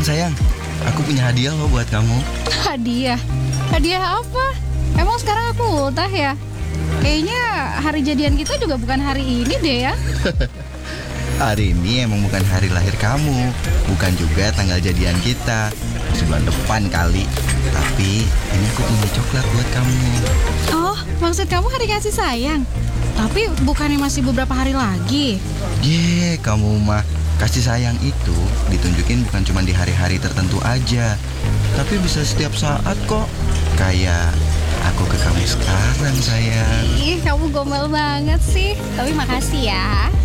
sayang, aku punya hadiah loh buat kamu. Hadiah? Hadiah apa? Emang sekarang aku ultah ya? Kayaknya hari jadian kita juga bukan hari ini deh ya. Hari ini emang bukan hari lahir kamu, bukan juga tanggal jadian kita. Sebulan depan kali. Tapi ini aku punya coklat buat kamu. Oh, maksud kamu hari kasih sayang? Tapi bukannya masih beberapa hari lagi? Kamu mah. Kasih sayang itu ditunjukin bukan cuma di hari-hari tertentu aja, tapi bisa setiap saat kok. Kayak aku ke kamu sekarang, sayang. Ih, kamu gombal banget sih. Tapi makasih ya.